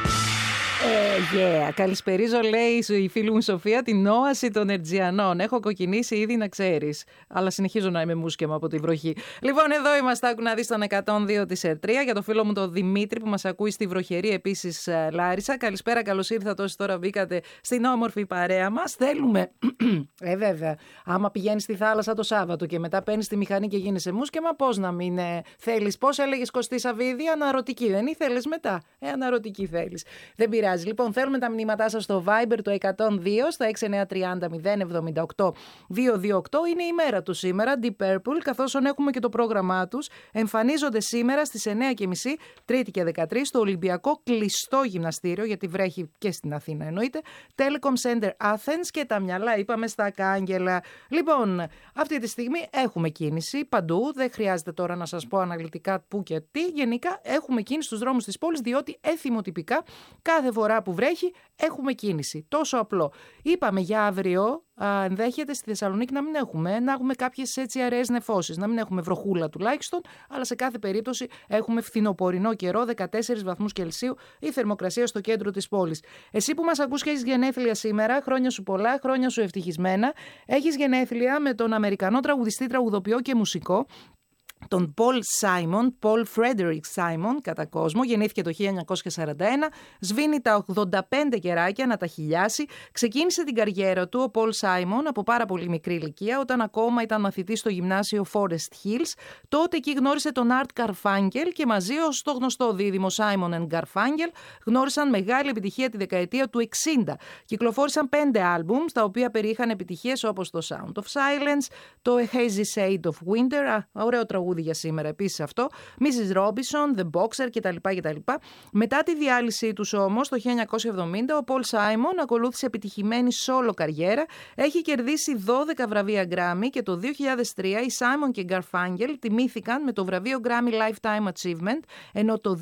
Καλησπερίζω, λέει η φίλη μου Σοφία, την όαση των Ερτζιανών. Έχω κοκκινήσει ήδη, να ξέρεις. Αλλά συνεχίζω να είμαι μουσκεμα από τη βροχή. Λοιπόν, εδώ είμαστε. Άκου να δεις τον 102 της Ερτρία. Για το φίλο μου τον Δημήτρη που μας ακούει στη βροχερή επίσης Λάρισα. Καλησπέρα, καλώς ήρθατε όσοι τώρα μπήκατε στην όμορφη παρέα μας. Θέλουμε. Βέβαια, άμα πηγαίνεις στη θάλασσα το Σάββατο και μετά παίρνεις τη μηχανή και γίνεσαι μουσκεμα, πώς να μην θέλεις. Πώς έλεγες Κωστή Σαββίδη, αναρωτική δεν ήθελες μετά. Αναρωτική θέλεις. Δεν πειράζει. Λοιπόν, θέλουμε τα μηνύματά σας στο Viber το 102 στα 6930 078 228. Είναι η μέρα του σήμερα, Deep Purple, καθώς έχουμε και το πρόγραμμά τους. Εμφανίζονται σήμερα στις 9.30, Τρίτη και 13, στο Ολυμπιακό κλειστό γυμναστήριο, γιατί βρέχει και στην Αθήνα εννοείται, Telecom Center Athens, και τα μυαλά είπαμε στα κάγκελα. Λοιπόν, αυτή τη στιγμή έχουμε κίνηση παντού, δεν χρειάζεται τώρα να σας πω αναλυτικά πού και τι. Γενικά έχουμε κίνηση στους δρόμους της πόλης, διότι εθιμοτυπικά κάθε φορά που βρέχει έχουμε κίνηση. Τόσο απλό. Είπαμε για αύριο, ενδέχεται στη Θεσσαλονίκη να μην έχουμε, να έχουμε κάποιες έτσι αραιές νεφώσεις, να μην έχουμε βροχούλα τουλάχιστον, αλλά σε κάθε περίπτωση έχουμε φθινοπορεινό καιρό, 14 βαθμούς Κελσίου η θερμοκρασία στο κέντρο της πόλης. Εσύ που μας ακούς και έχεις γενέθλια σήμερα, χρόνια σου πολλά, χρόνια σου ευτυχισμένα. Έχεις γενέθλια με τον Αμερικανό τραγουδιστή, τραγουδοποιό και μουσικό, τον Paul Simon, Paul Frederick Simon κατά κόσμο. Γεννήθηκε το 1941, σβήνει τα 85 κεράκια να τα χιλιάσει. Ξεκίνησε την καριέρα του ο Paul Simon από πάρα πολύ μικρή ηλικία, όταν ακόμα ήταν μαθητής στο γυμνάσιο Forest Hills. Τότε εκεί γνώρισε τον Art Garfunkel και μαζί ως το γνωστό δίδυμο Simon and Garfunkel γνώρισαν μεγάλη επιτυχία τη δεκαετία του 60. Κυκλοφόρησαν 5 άλμπουμ, τα οποία περιείχαν επιτυχίες όπως το Sound of Silence, το A Hazy Shade of Winter, ωραίο τραγούδι για σήμερα επίσης αυτό, Mrs. Robinson, The Boxer κτλ. Μετά τη διάλυσή τους όμως το 1970, ο Paul Simon ακολούθησε επιτυχημένη solo καριέρα, έχει κερδίσει 12 βραβεία Grammy και το 2003 οι Simon και Garfunkel τιμήθηκαν με το βραβείο Grammy Lifetime Achievement, ενώ το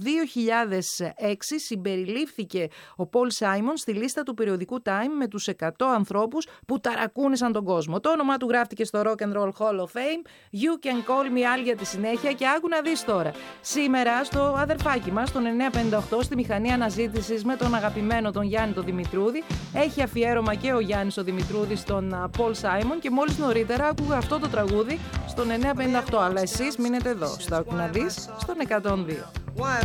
2006 συμπεριλήφθηκε ο Paul Simon στη λίστα του περιοδικού Time με τους 100 ανθρώπους που ταρακούνησαν τον κόσμο. Το όνομά του γράφτηκε στο Rock and Roll Hall of Fame. You can call me Al για τη συνέχεια, και άκου να δεις τώρα. Σήμερα στο αδερφάκι μας, τον 958, στη μηχανή αναζήτησης με τον αγαπημένο τον Γιάννη τον Δημητρούδη, έχει αφιέρωμα και ο Γιάννης ο Δημητρούδης στον Paul Simon, και μόλις νωρίτερα άκουγα αυτό το τραγούδι στον 958. Αλλά εσείς μείνετε εδώ, στα άκου να δεις, στον 102.